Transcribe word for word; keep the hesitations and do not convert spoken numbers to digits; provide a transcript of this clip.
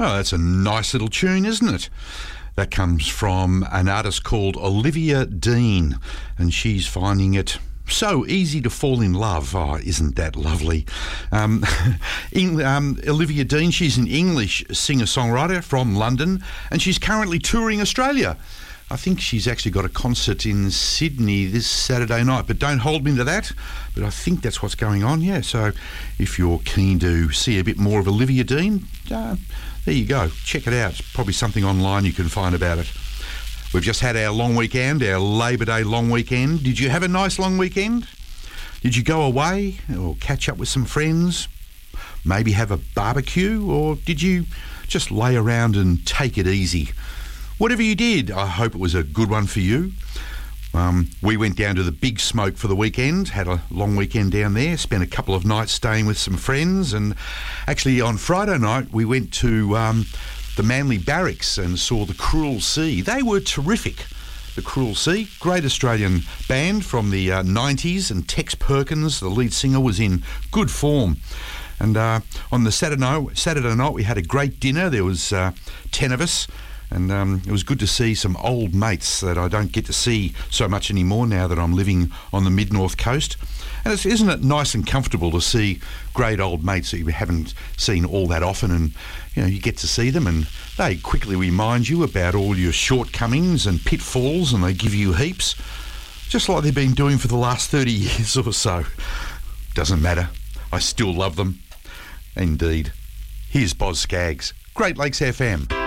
Oh, that's a nice little tune, isn't it? That comes from an artist called Olivia Dean, and she's finding it so easy to fall in love. Oh, isn't that lovely? Um, in, um, Olivia Dean, she's an English singer-songwriter from London, and she's currently touring Australia. I think she's actually got a concert in Sydney this Saturday night, but don't hold me to that. But I think that's what's going on, yeah. So if you're keen to see a bit more of Olivia Dean, uh, there you go. Check it out. It's probably something online you can find about it. We've just had our long weekend, our Labor Day long weekend. Did you have a nice long weekend? Did you go away or catch up with some friends? Maybe have a barbecue? Or did you just lay around and take it easy? Whatever you did, I hope it was a good one for you. Um, we went down to the Big Smoke for the weekend, had a long weekend down there, spent a couple of nights staying with some friends, and actually on Friday night we went to um, the Manly Barracks and saw the Cruel Sea. They were terrific. The Cruel Sea, great Australian band from the uh, nineties, and Tex Perkins, the lead singer, was in good form. And uh, on the Saturday night, Saturday night we had a great dinner. There was uh, ten of us. And um, it was good to see some old mates that I don't get to see so much anymore now that I'm living on the mid-north coast. And it's, isn't it nice and comfortable to see great old mates that you haven't seen all that often, and you know you get to see them and they quickly remind you about all your shortcomings and pitfalls, and they give you heaps, just like they've been doing for the last thirty years or so. Doesn't matter. I still love them. Indeed. Here's Boz Scaggs, Great Lakes F M.